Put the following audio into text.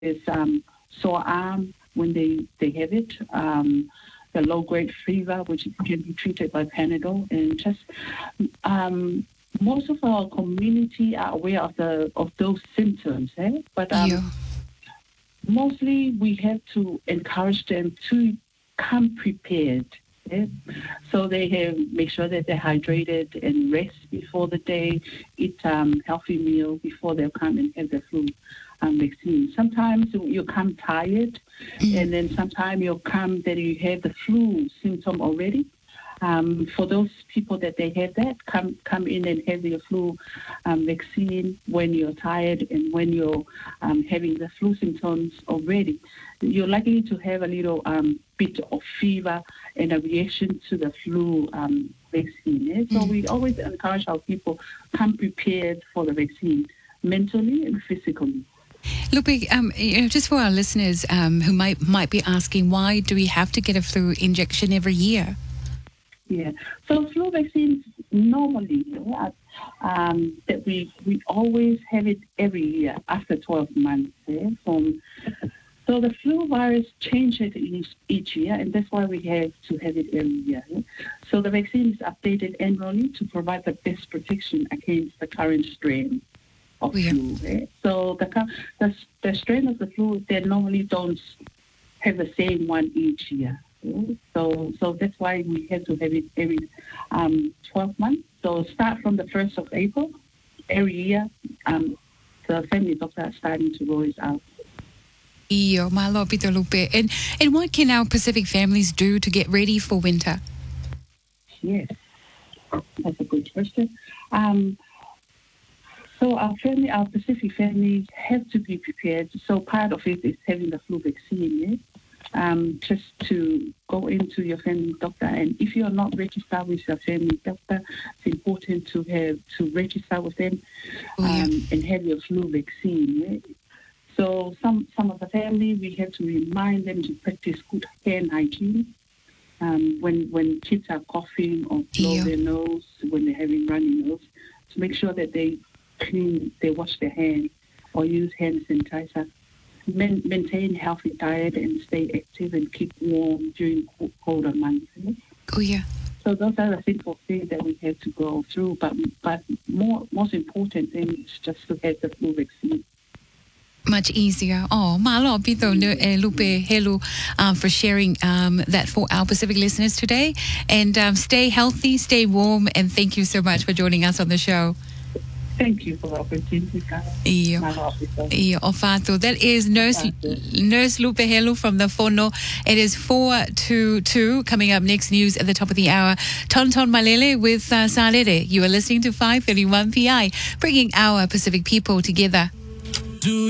There's sore arm when they have it, the low-grade fever, which can be treated by Panadol, and just most of our community are aware of those symptoms, but mostly we have to encourage them to come prepared. So they make sure that they're hydrated and rest before the day, eat healthy meal before they come and have the flu vaccine. Sometimes you come tired, and then sometimes you'll come that you have the flu symptom already. For those people that they have that, come in and have your flu vaccine when you're tired and when you're having the flu symptoms already. You're likely to have a little bit of fever and a reaction to the flu vaccine. So we always encourage our people come prepared for the vaccine, mentally and physically. Lupe, just for our listeners who might be asking, why do we have to get a flu injection every year? Yeah, so flu vaccines normally that we always have it every year after 12 months. So the flu virus changes each year, and that's why we have to have it every year. So the vaccine is updated annually to provide the best protection against the current strain of flu. So the strain of the flu, they normally don't have the same one each year. So that's why we have to have it every 12 months. So start from the 1st of April every year. The family doctor are starting to roll it out. And what can our Pacific families do to get ready for winter? Yes, that's a good question. So our Pacific families have to be prepared. So part of it is having the flu vaccine. Just to go into your family doctor, and if you are not registered with your family doctor, it's important to register with them and have your flu vaccine. So some of the family, we have to remind them to practice good hand hygiene. When kids are coughing or blow their nose, when they're having runny nose, to make sure that they wash their hands or use hand sanitizer. Maintain healthy diet and stay active and keep warm during colder months. So those are the simple things that we have to go through. But most important thing is just to have the flu vaccine. Much easier. Malo pito Lupe Helu for sharing that for our Pacific listeners today. And stay healthy, stay warm, and thank you so much for joining us on the show. Thank you for the opportunity. That is Nurse Lupe Helu from the Fono. It is 4:22. Coming up, next news at the top of the hour. Tonton Malele with Salere. You are listening to 531 PI, bringing our Pacific people together.